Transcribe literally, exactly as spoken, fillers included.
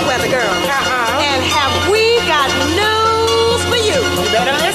weather girl. Uh-huh. And have we got news for you? You better